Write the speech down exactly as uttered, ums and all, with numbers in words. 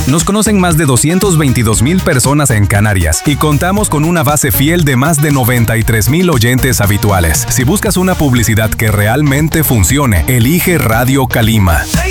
Nos conocen más de doscientos veintidós mil personas en Canarias y contamos con una base fiel de más de noventa y tres mil oyentes habituales. Si buscas una publicidad que realmente funcione, elige Radio Calima.